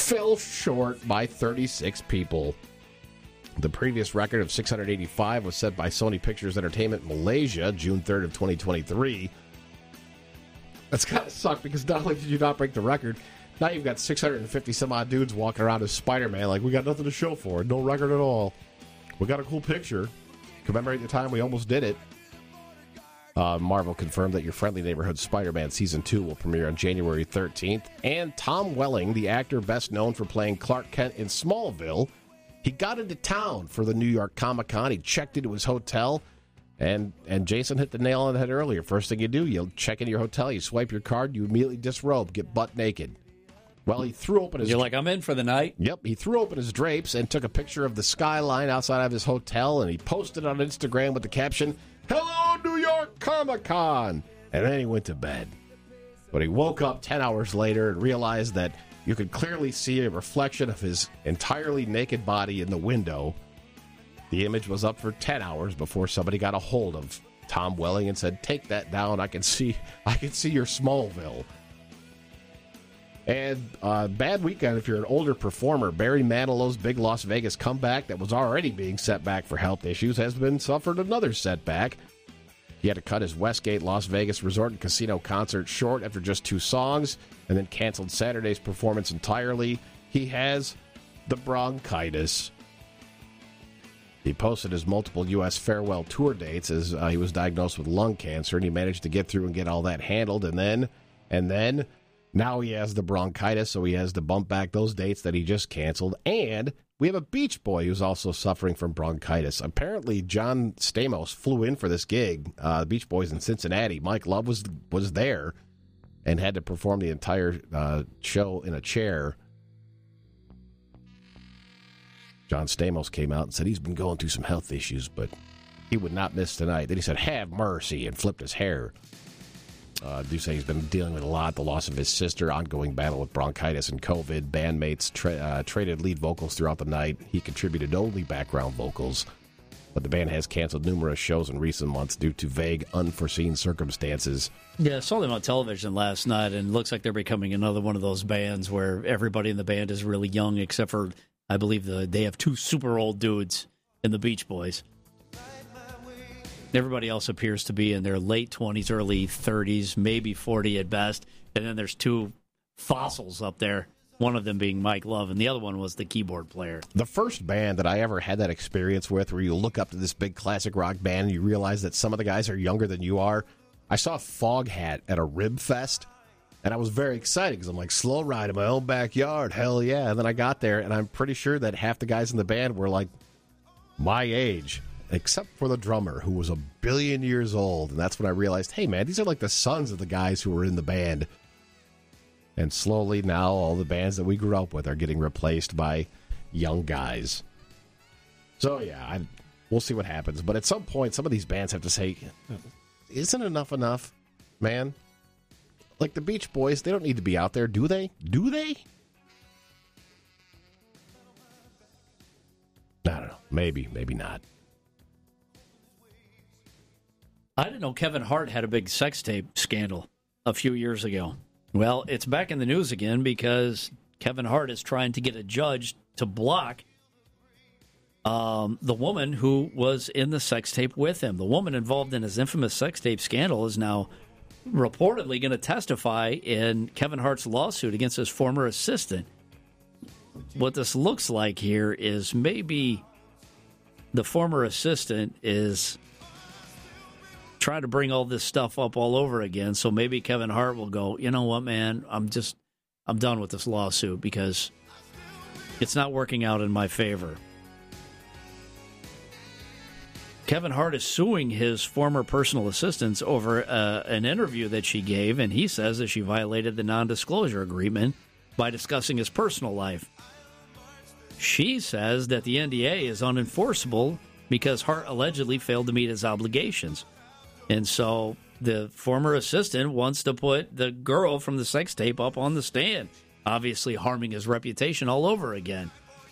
fell short by 36 people. The previous record of 685 was set by Sony Pictures Entertainment Malaysia, June 3rd of 2023. That's kind of sucked because not only did you not break the record, now you've got 650 some odd dudes walking around as Spider-Man like we got nothing to show for it, no record at all. We got a cool picture. Commemorate the time we almost did it. Marvel confirmed that Your Friendly Neighborhood Spider-Man Season 2 will premiere on January 13th. And Tom Welling, the actor best known for playing Clark Kent in Smallville, he got into town for the New York Comic-Con. He checked into his hotel, and Jason hit the nail on the head earlier. First thing you do, you check into your hotel, you swipe your card, you immediately disrobe, get butt naked. Well, he threw open his... You're like, I'm in for the night? Yep, he threw open his drapes and took a picture of the skyline outside of his hotel, and he posted on Instagram with the caption, "Hello, New York Comic-Con!" And then he went to bed. But he woke up 10 hours later and realized that you could clearly see a reflection of his entirely naked body in the window. The image was up for 10 hours before somebody got a hold of Tom Welling and said, "Take that down. I can see your Smallville." And bad weekend if you're an older performer. Barry Manilow's big Las Vegas comeback that was already being set back for health issues has been suffered another setback. He had to cut his Westgate Las Vegas Resort and Casino concert short after just 2 songs and then canceled Saturday's performance entirely. He has the bronchitis. He posted his multiple U.S. farewell tour dates as he was diagnosed with lung cancer, and he managed to get through and get all that handled. And then now he has the bronchitis, so he has to bump back those dates that he just canceled. And we have a Beach Boy who's also suffering from bronchitis. Apparently, John Stamos flew in for this gig. The Beach Boys in Cincinnati. Mike Love was there and had to perform the entire show in a chair. John Stamos came out and said he's been going through some health issues, but he would not miss tonight. Then he said, "Have mercy," and flipped his hair. Do say he's been dealing with a lot, the loss of his sister, ongoing battle with bronchitis and COVID. Bandmates traded lead vocals throughout the night. He contributed only background vocals, but the band has canceled numerous shows in recent months due to vague, unforeseen circumstances. Yeah, I saw them on television last night, and it looks like they're becoming another one of those bands where everybody in the band is really young, except for, I believe, they have 2 super old dudes in the Beach Boys. Everybody else appears to be in their late 20s, early 30s, maybe 40 at best. And then there's 2 fossils up there, one of them being Mike Love, and the other one was the keyboard player. The first band that I ever had that experience with where you look up to this big classic rock band and you realize that some of the guys are younger than you are, I saw Foghat at a Rib Fest, and I was very excited because I'm like, slow ride in my own backyard, hell yeah. And then I got there, and I'm pretty sure that half the guys in the band were like my age, except for the drummer, who was 1 billion years old. And that's when I realized, hey, man, these are like the sons of the guys who were in the band. And slowly now all the bands that we grew up with are getting replaced by young guys. So, yeah, we'll see what happens. But at some point, some of these bands have to say, isn't enough, man? Like the Beach Boys, they don't need to be out there, do they? Do they? I don't know. Maybe not. I didn't know Kevin Hart had a big sex tape scandal a few years ago. Well, it's back in the news again because Kevin Hart is trying to get a judge to block the woman who was in the sex tape with him. The woman involved in his infamous sex tape scandal is now reportedly going to testify in Kevin Hart's lawsuit against his former assistant. What this looks like here is maybe the former assistant is trying to bring all this stuff up all over again, so maybe Kevin Hart will go, you know what, man, I'm done with this lawsuit because it's not working out in my favor. Kevin Hart is suing his former personal assistants over an interview that she gave, and he says that she violated the non-disclosure agreement by discussing his personal life. She says that the NDA is unenforceable because Hart allegedly failed to meet his obligations. And so the former assistant wants to put the girl from the sex tape up on the stand, obviously harming his reputation all over again.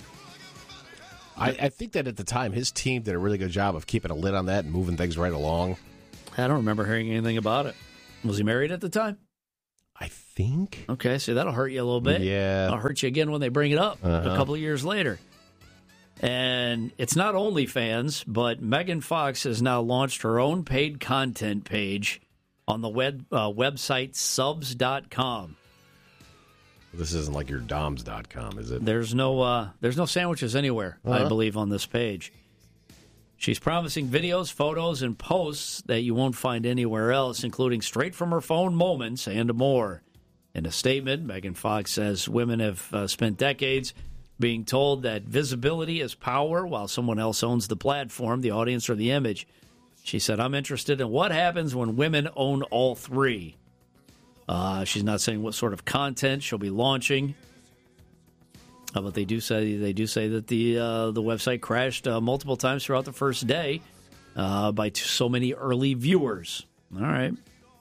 I think that at the time, his team did a really good job of keeping a lid on that and moving things right along. I don't remember hearing anything about it. Was he married at the time? I think. Okay, so that'll hurt you a little bit. Yeah. It'll hurt you again when they bring it up a couple of years later. And it's not OnlyFans, but Megan Fox has now launched her own paid content page on the website subs.com. This isn't like your doms.com, is it? There's no sandwiches anywhere, I believe, on this page. She's promising videos, photos, and posts that you won't find anywhere else, including straight from her phone moments and more. In a statement, Megan Fox says women have spent decades being told that visibility is power while someone else owns the platform, the audience, or the image. She said, I'm interested in what happens when women own all three. She's not saying what sort of content she'll be launching. But they do say that the website crashed multiple times throughout the first day by so many early viewers. All right.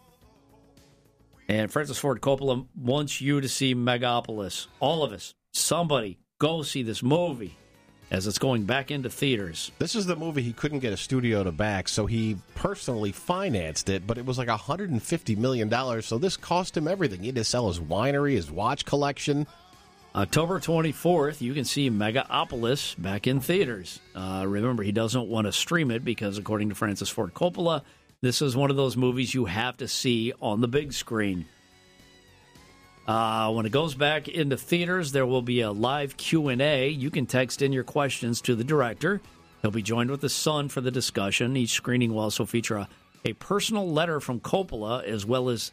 And Francis Ford Coppola wants you to see Megapolis. All of us. Somebody go see this movie as it's going back into theaters. This is the movie he couldn't get a studio to back, so he personally financed it, but it was like $150 million, so this cost him everything. He had to sell his winery, his watch collection. October 24th, you can see Megapolis back in theaters. Remember, he doesn't want to stream it because, according to Francis Ford Coppola, this is one of those movies you have to see on the big screen. When it goes back into theaters, there will be a live Q&A. You can text in your questions to the director. He'll be joined with his son for the discussion. Each screening will also feature a personal letter from Coppola, as well as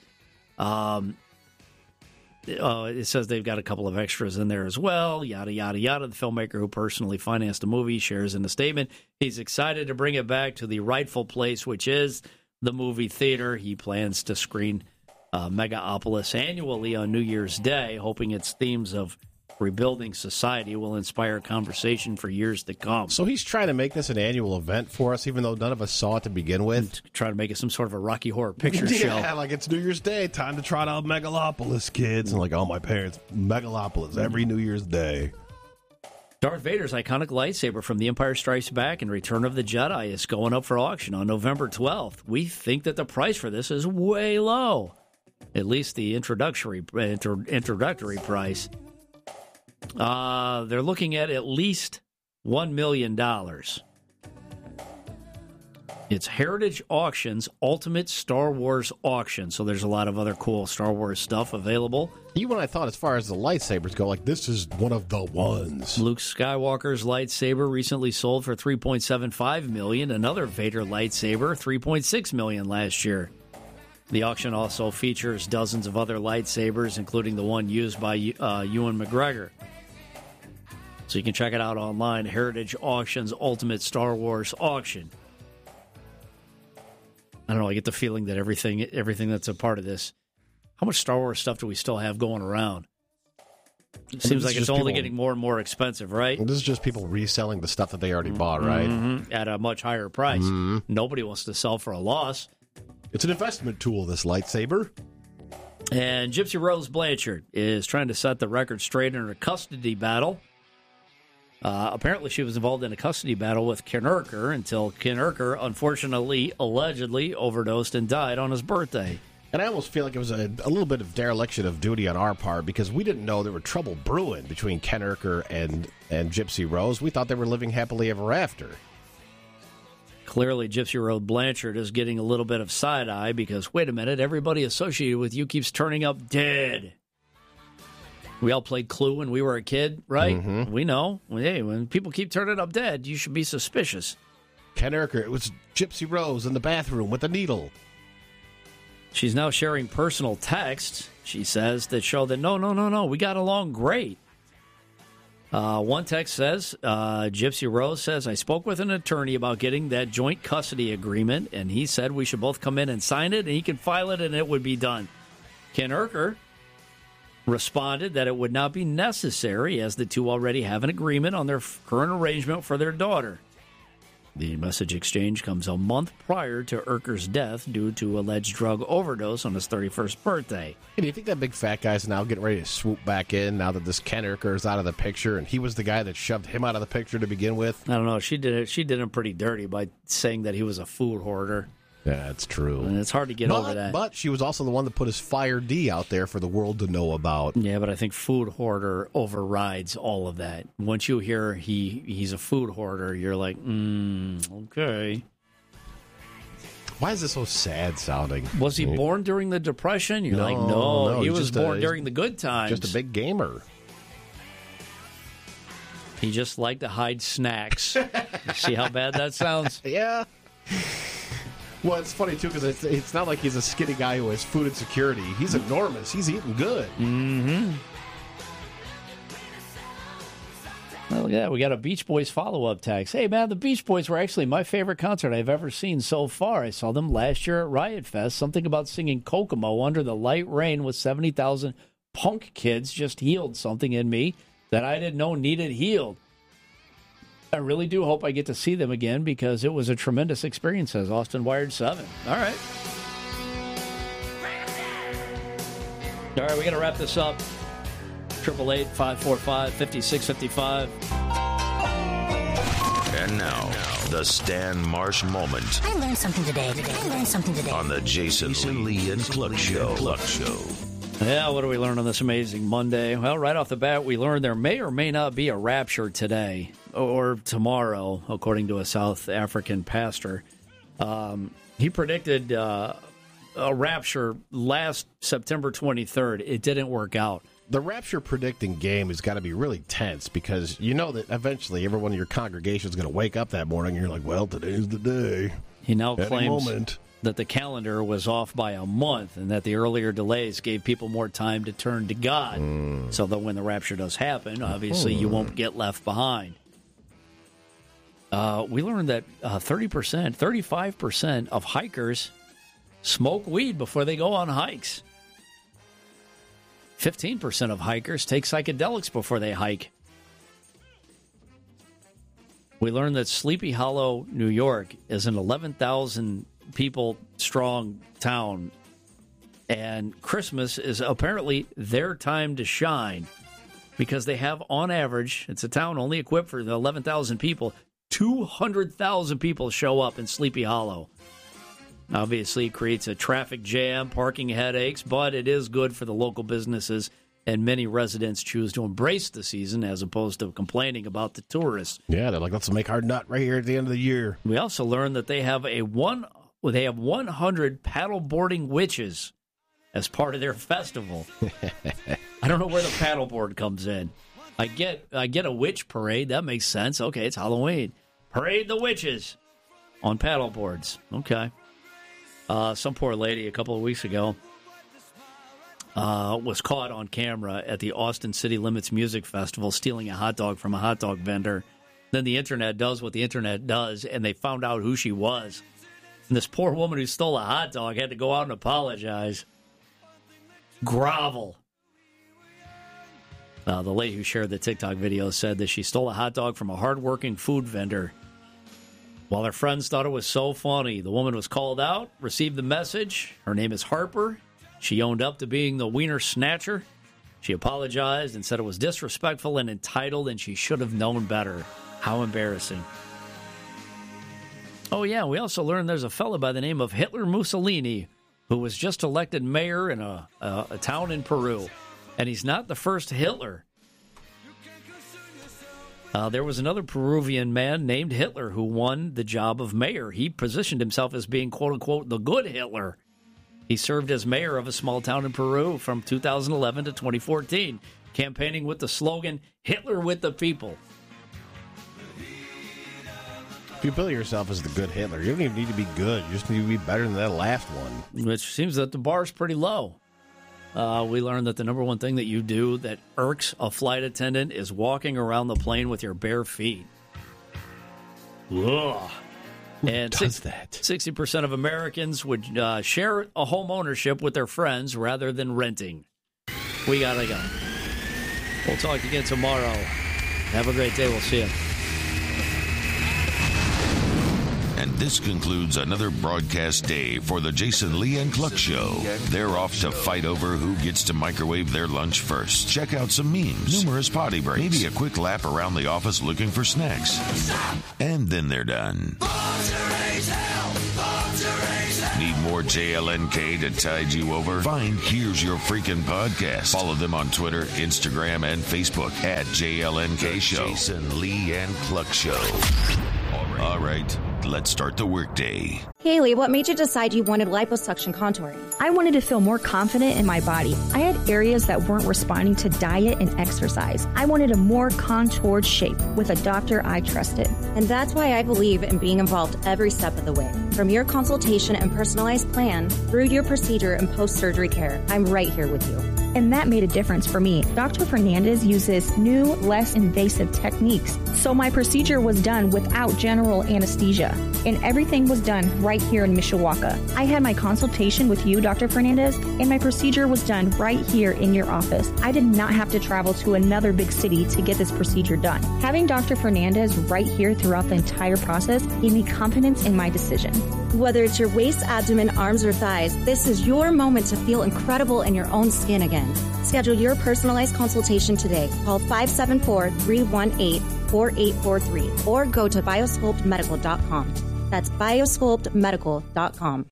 it says they've got a couple of extras in there as well, yada, yada, yada. The filmmaker who personally financed the movie shares in a statement he's excited to bring it back to the rightful place, which is the movie theater. He plans to screen Megapolis annually on New Year's Day, hoping its themes of rebuilding society will inspire conversation for years to come. So he's trying to make this an annual event for us, even though none of us saw it to begin with. Try to make it some sort of a Rocky Horror Picture Show. Yeah, like it's New Year's Day, time to trot out Megalopolis, kids. And like, oh, my parents, Megalopolis every New Year's Day. Darth Vader's iconic lightsaber from The Empire Strikes Back and Return of the Jedi is going up for auction on November 12th. We think that the price for this is way low. At least the introductory price. They're looking at least $1 million. It's Heritage Auctions Ultimate Star Wars Auction. So there's a lot of other cool Star Wars stuff available. Even I thought, as far as the lightsabers go, like this is one of the ones. Luke Skywalker's lightsaber recently sold for $3.75 million. Another Vader lightsaber, $3.6 million last year. The auction also features dozens of other lightsabers, including the one used by Ewan McGregor. So you can check it out online, Heritage Auctions Ultimate Star Wars Auction. I don't know, I get the feeling that everything that's a part of this, how much Star Wars stuff do we still have going around? It seems like it's only getting more and more expensive, right? This is just people reselling the stuff that they already bought, right? Mm-hmm. At a much higher price. Mm-hmm. Nobody wants to sell for a loss. It's an investment tool, this lightsaber. And Gypsy Rose Blanchard is trying to set the record straight in her custody battle. Apparently, she was involved in a custody battle with Ken Urker until Ken Urker, unfortunately, allegedly overdosed and died on his birthday. And I almost feel like it was a little bit of dereliction of duty on our part because we didn't know there were trouble brewing between Ken Urker and Gypsy Rose. We thought they were living happily ever after. Clearly, Gypsy Rose Blanchard is getting a little bit of side-eye because, wait a minute, everybody associated with you keeps turning up dead. We all played Clue when we were a kid, right? Mm-hmm. We know. Hey, when people keep turning up dead, you should be suspicious. Ken Urker, it was Gypsy Rose in the bathroom with a needle. She's now sharing personal texts, she says, that show that no, we got along great. One text says, Gypsy Rose says, I spoke with an attorney about getting that joint custody agreement, and he said we should both come in and sign it, and he can file it, and it would be done. Ken Urker responded that it would not be necessary, as the two already have an agreement on their current arrangement for their daughter. The message exchange comes a month prior to Urker's death due to alleged drug overdose on his 31st birthday. Hey, do you think that big fat guy's now getting ready to swoop back in now that this Ken Urker is out of the picture and he was the guy that shoved him out of the picture to begin with? I don't know. She did him pretty dirty by saying that he was a food hoarder. That's true. And it's hard to get over that. But she was also the one that put his Fire D out there for the world to know about. Yeah, but I think food hoarder overrides all of that. Once you hear he's a food hoarder, you're like, okay. Why is this so sad sounding? Was he born during the Depression? You're like, no, he was born during the good times. Just a big gamer. He just liked to hide snacks. You see how bad that sounds? Yeah. Well, it's funny, too, because it's not like he's a skinny guy who has food insecurity. He's enormous. He's eating good. Mm-hmm. Well, look at that. We got a Beach Boys follow-up text. Hey, man, the Beach Boys were actually my favorite concert I've ever seen so far. I saw them last year at Riot Fest. Something about singing Kokomo under the light rain with 70,000 punk kids just healed something in me that I didn't know needed healed. I really do hope I get to see them again because it was a tremendous experience, says Austin Wired 7. All right. All right, we got to wrap this up. 888-545-5655. And now, the Stan Marsh moment. I learned something today. On the Jason Lee and Cluck Show. Yeah, what do we learn on this amazing Monday? Well, right off the bat, we learned there may or may not be a rapture today or tomorrow, according to a South African pastor. He predicted a rapture last September 23rd. It didn't work out. The rapture predicting game has got to be really tense because you know that eventually everyone in your congregation is going to wake up that morning and you're like, well, today's the day. He now claims that the calendar was off by a month and that the earlier delays gave people more time to turn to God so that when the rapture does happen, obviously you won't get left behind. We learned that 35% of hikers smoke weed before they go on hikes. 15% of hikers take psychedelics before they hike. We learned that Sleepy Hollow, New York, is an 11,000 people strong town, and Christmas is apparently their time to shine because they have, on average, it's a town only equipped for 11,000 people, 200,000 people show up in Sleepy Hollow. Obviously, it creates a traffic jam, parking headaches, but it is good for the local businesses, and many residents choose to embrace the season as opposed to complaining about the tourists. Yeah, they're like, let's make our nut right here at the end of the year. We also learned that they have 100 paddleboarding witches as part of their festival. I don't know where the paddleboard comes in. I get a witch parade. That makes sense. Okay, it's Halloween. Parade the witches on paddleboards. Okay. Some poor lady a couple of weeks ago was caught on camera at the Austin City Limits Music Festival stealing a hot dog from a hot dog vendor. Then the internet does what the internet does, and they found out who she was. And this poor woman who stole a hot dog had to go out and apologize. Grovel. The lady who shared the TikTok video said that she stole a hot dog from a hardworking food vendor. While her friends thought it was so funny, the woman was called out, received the message. Her name is Harper. She owned up to being the wiener snatcher. She apologized and said it was disrespectful and entitled, and she should have known better. How embarrassing. Oh, yeah, we also learned there's a fella by the name of Hitler Mussolini who was just elected mayor in a town in Peru. And he's not the first Hitler. There was another Peruvian man named Hitler who won the job of mayor. He positioned himself as being, quote-unquote, the good Hitler. He served as mayor of a small town in Peru from 2011 to 2014, campaigning with the slogan, Hitler with the people. If you bill yourself as the good Hitler, you don't even need to be good. You just need to be better than that last one. Which seems that the bar's pretty low. We learned that the number one thing that you do that irks a flight attendant is walking around the plane with your bare feet. Ugh. And does that? 60% of Americans would share a home ownership with their friends rather than renting. We gotta go. We'll talk again tomorrow. Have a great day. We'll see you. And this concludes another broadcast day for the Jason Lee and Cluck Show. They're off to fight over who gets to microwave their lunch first. Check out some memes, numerous potty breaks, maybe a quick lap around the office looking for snacks. And then they're done. Need more JLNK to tide you over? Find Here's Your Freaking Podcast. Follow them on Twitter, Instagram, and Facebook at JLNK Show. Jason Lee and Cluck Show. All right, let's start the workday. Haley, what made you decide you wanted liposuction contouring? I wanted to feel more confident in my body. I had areas that weren't responding to diet and exercise. I wanted a more contoured shape with a doctor I trusted. And that's why I believe in being involved every step of the way. From your consultation and personalized plan through your procedure and post-surgery care, I'm right here with you. And that made a difference for me. Dr. Fernandez uses new, less invasive techniques. So my procedure was done without general anesthesia. And everything was done right here in Mishawaka. I had my consultation with you, Dr. Fernandez, and my procedure was done right here in your office. I did not have to travel to another big city to get this procedure done. Having Dr. Fernandez right here throughout the entire process gave me confidence in my decision. Whether it's your waist, abdomen, arms, or thighs, this is your moment to feel incredible in your own skin again. Schedule your personalized consultation today. Call 574-318-4843 or go to biosculptmedical.com. That's biosculptmedical.com.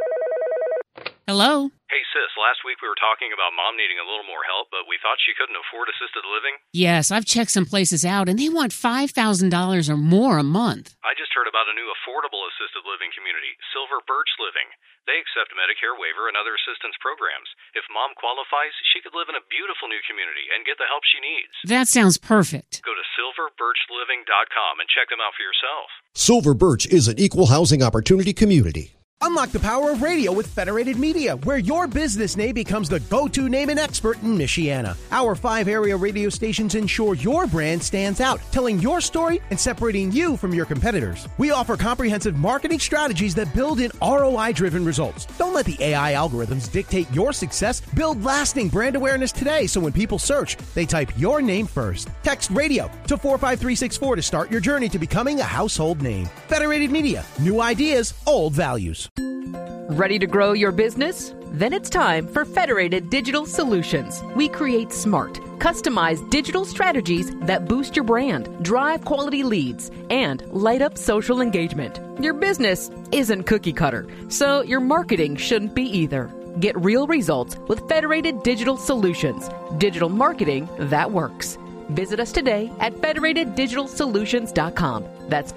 Hello? Hey, sis, last week we were talking about Mom needing a little more help, but we thought she couldn't afford assisted living. Yes, I've checked some places out, and they want $5,000 or more a month. I just heard about a new affordable assisted living community, Silver Birch Living. They accept Medicare waiver and other assistance programs. If Mom qualifies, she could live in a beautiful new community and get the help she needs. That sounds perfect. Go to silverbirchliving.com and check them out for yourself. Silver Birch is an equal housing opportunity community. Unlock the power of radio with Federated Media, where your business name becomes the go-to name and expert in Michiana. Our 5 area radio stations ensure your brand stands out, telling your story and separating you from your competitors. We offer comprehensive marketing strategies that build in ROI-driven results. Don't let the AI algorithms dictate your success. Build lasting brand awareness today so when people search, they type your name first. Text radio to 45364 to start your journey to becoming a household name. Federated Media, new ideas, old values. Ready to grow your business? Then it's time for Federated Digital Solutions. We create smart, customized digital strategies that boost your brand, drive quality leads, and light up social engagement. Your business isn't cookie cutter, so your marketing shouldn't be either. Get real results with Federated Digital Solutions. Digital marketing that works. Visit us today at federateddigitalsolutions.com. That's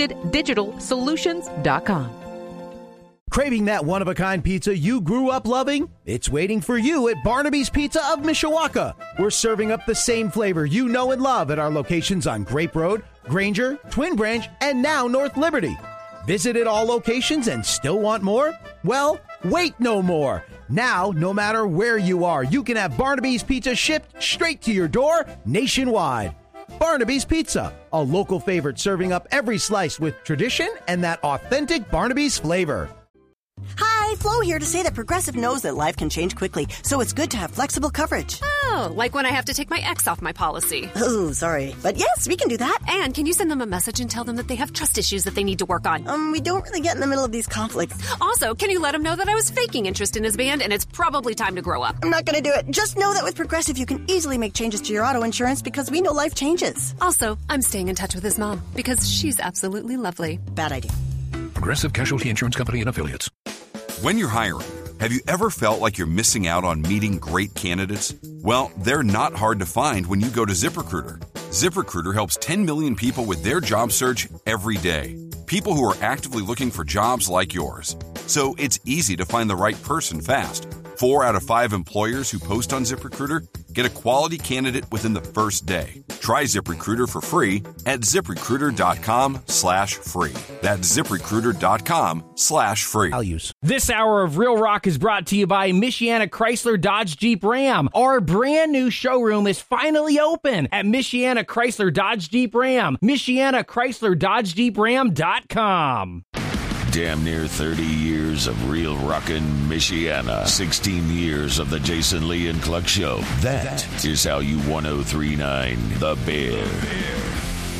federateddigitalsolutions.com. Craving that one-of-a-kind pizza you grew up loving? It's waiting for you at Barnaby's Pizza of Mishawaka. We're serving up the same flavor you know and love at our locations on Grape Road, Granger, Twin Branch, and now North Liberty. Visited all locations and still want more? Well, wait no more. Now, no matter where you are, you can have Barnaby's Pizza shipped straight to your door nationwide. Barnaby's Pizza, a local favorite serving up every slice with tradition and that authentic Barnaby's flavor. Hi, Flo here to say that Progressive knows that life can change quickly, so it's good to have flexible coverage. Oh, like when I have to take my ex off my policy. Oh, sorry. But yes, we can do that. And can you send them a message and tell them that they have trust issues that they need to work on? We don't really get in the middle of these conflicts. Also, can you let him know that I was faking interest in his band and it's probably time to grow up? I'm not going to do it. Just know that with Progressive, you can easily make changes to your auto insurance because we know life changes. Also, I'm staying in touch with his mom because she's absolutely lovely. Bad idea. Progressive Casualty Insurance Company and Affiliates. When you're hiring, have you ever felt like you're missing out on meeting great candidates? Well, they're not hard to find when you go to ZipRecruiter. ZipRecruiter helps 10 million people with their job search every day. People who are actively looking for jobs like yours. So it's easy to find the right person fast. 4 out of 5 employers who post on ZipRecruiter get a quality candidate within the first day. Try ZipRecruiter for free at ZipRecruiter.com/free. That's ZipRecruiter.com/free. This hour of Real Rock is brought to you by Michiana Chrysler Dodge Jeep Ram. Our brand new showroom is finally open at Michiana Chrysler Dodge Jeep Ram. Michiana Chrysler Dodge Jeep Ram.com. Damn near 30 years of real rockin' Michiana. 16 years of the Jason Lee and Cluck Show. That is how you 1039 The Bear.